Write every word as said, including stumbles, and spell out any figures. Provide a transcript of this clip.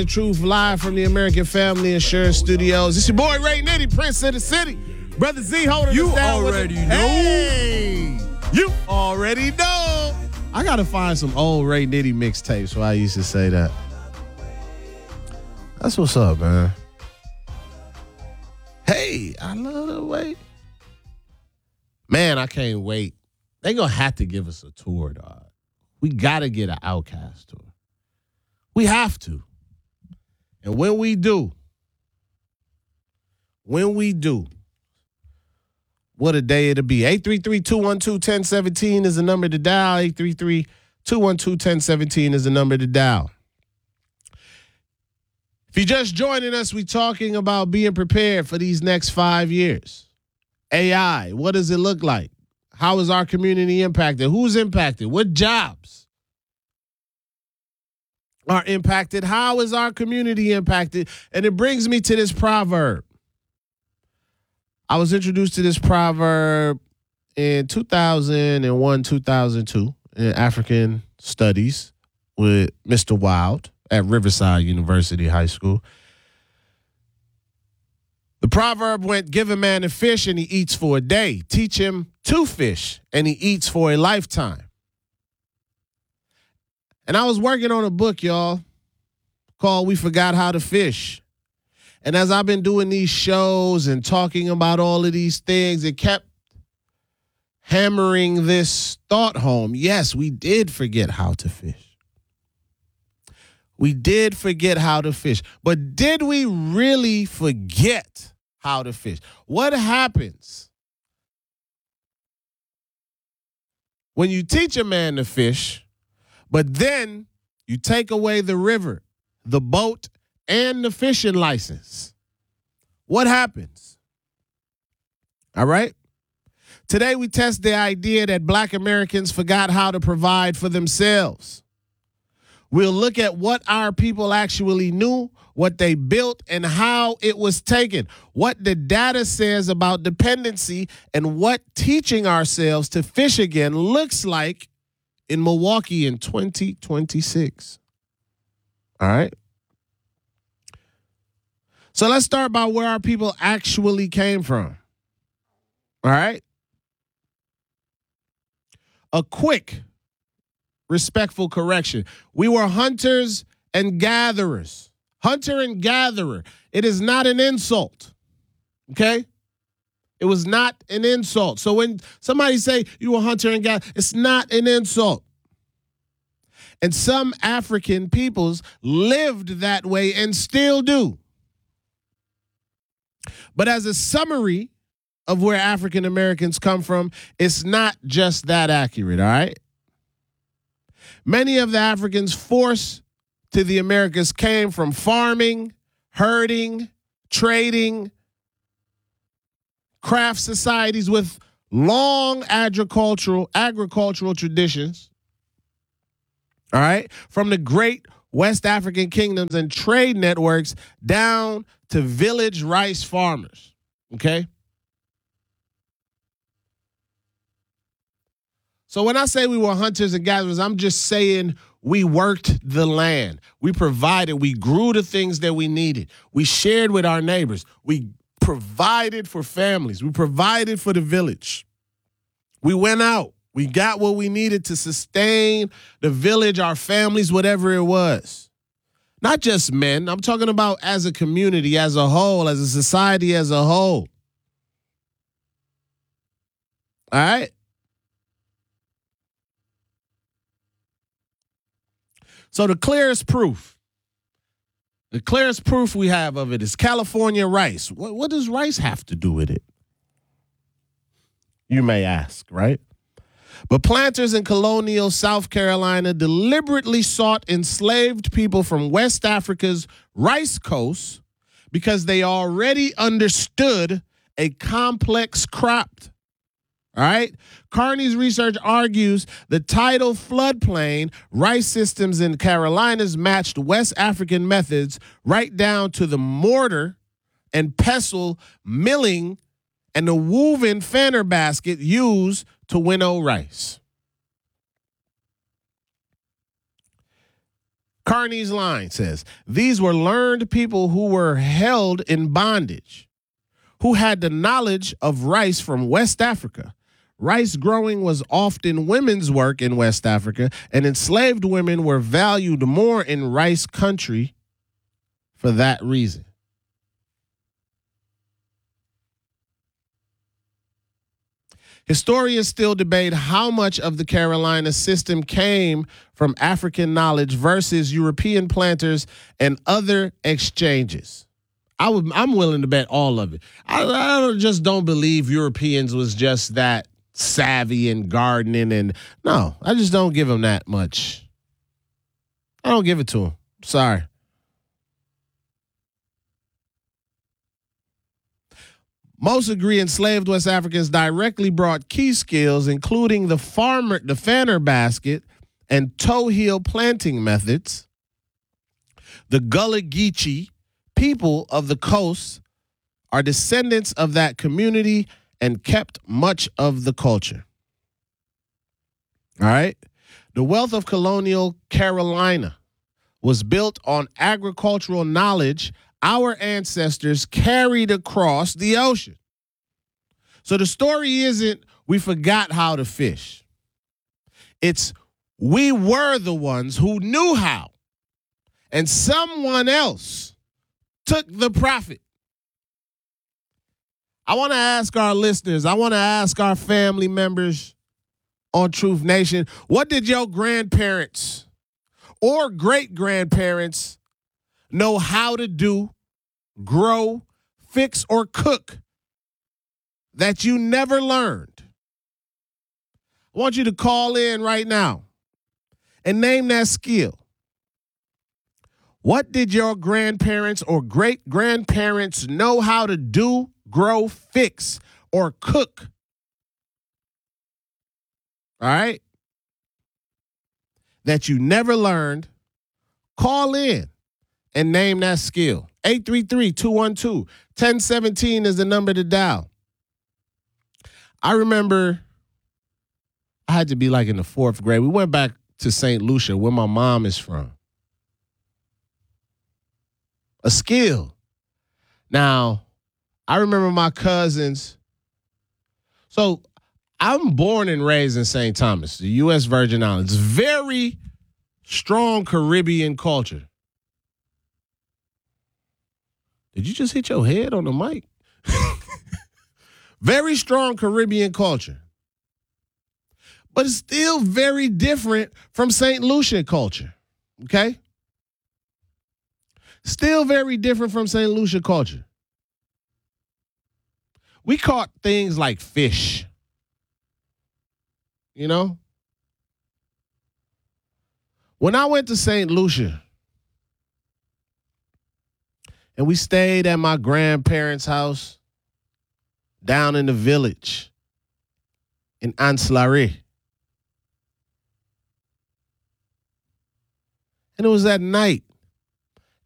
The Truth live from the American Family Insurance Studios. It's your boy Ray Nitty, Prince of the City. Brother Z holding You us down already with it. know. Hey, you already know. I gotta find some old Ray Nitty mixtapes where I used to say that. That's what's up, man. Hey, I love the way. Man, I can't wait. They gonna have to give us a tour, dog. We gotta get an Outkast tour. We have to. And when we do, when we do, what a day it'll be. eight three three, two one two, one zero one seven is the number to dial. eight three three, two one two, one zero one seven is the number to dial. If you're just joining us, we're talking about being prepared for these next five years. A I, what does it look like? How is our community impacted? Who's impacted? What jobs are impacted? How is our community impacted? And it brings me to this proverb. I was introduced to this proverb in two thousand one, two thousand two in African Studies with Mister Wild at Riverside University High School. The proverb went, give a man a fish and he eats for a day. Teach him to fish and he eats for a lifetime. And I was working on a book, y'all, called We Forgot How to Fish. And as I've been doing these shows and talking about all of these things, it kept hammering this thought home. Yes, we did forget how to fish. We did forget how to fish. But did we really forget how to fish? What happens when you teach a man to fish, but then you take away the river, the boat, and the fishing license? What happens? All right? Today we test the idea that Black Americans forgot how to provide for themselves. We'll look at what our people actually knew, what they built, and how it was taken, what the data says about dependency, and what teaching ourselves to fish again looks like in Milwaukee in twenty twenty-six. All right? So let's start by where our people actually came from. All right? A quick, respectful correction. We were hunters and gatherers. Hunter and gatherer. It is not an insult. Okay? It was not an insult. So when somebody say you were hunter and gatherer, it's not an insult. And some African peoples lived that way and still do. But as a summary of where African Americans come from, it's not just that accurate, all right? Many of the Africans forced to the Americas came from farming, herding, trading, craft societies with long agricultural agricultural traditions. All right? From the great West African kingdoms and trade networks down to village rice farmers. Okay? So when I say we were hunters and gatherers, I'm just saying we worked the land. We provided. We grew the things that we needed. We shared with our neighbors. We provided for families. We provided for the village. We went out. We got what we needed to sustain the village, our families, whatever it was. Not just men. I'm talking about as a community, as a whole, as a society as a whole. All right? So the clearest proof, the clearest proof we have of it is California rice. What, what does rice have to do with it? You may ask, right? But planters in colonial South Carolina deliberately sought enslaved people from West Africa's rice coast because they already understood a complex crop. All right? Carney's research argues the tidal floodplain rice systems in Carolinas matched West African methods right down to the mortar and pestle milling and the woven fanner basket used to winnow rice. Carney's line says, these were learned people who were held in bondage, who had the knowledge of rice from West Africa. Rice growing was often women's work in West Africa, and enslaved women were valued more in rice country for that reason. Historians still debate how much of the Carolina system came from African knowledge versus European planters and other exchanges. I would, I'm willing to bet all of it. I, I just don't believe Europeans was just that savvy in gardening, and no, I just don't give them that much. I don't give it to them. Sorry. Most agree enslaved West Africans directly brought key skills, including the farmer, the fanner basket, and toe heel planting methods. The Gullah Geechee people of the coast are descendants of that community and kept much of the culture. All right. The wealth of colonial Carolina was built on agricultural knowledge our ancestors carried across the ocean. So the story isn't we forgot how to fish. It's we were the ones who knew how, and someone else took the profit. I want to ask our listeners, I want to ask our family members on Truth Nation, what did your grandparents or great-grandparents know how to do, grow, fix, or cook that you never learned? I want you to call in right now and name that skill. What did your grandparents or great-grandparents know how to do, grow, fix, or cook? All right? That you never learned. Call in and name that skill. eight three three, two one two, one zero one seven is the number to dial. I remember I had to be like in the fourth grade. We went back to Saint Lucia, where my mom is from. A skill. Now, I remember my cousins. So I'm born and raised in Saint Thomas, the U S Virgin Islands. Very strong Caribbean culture. Did you just hit your head on the mic? Very strong Caribbean culture. But it's still very different from Saint Lucia culture. Okay? Still very different from Saint Lucia culture. We caught things like fish. You know? When I went to Saint Lucia and we stayed at my grandparents' house down in the village in Anselary. And it was at night.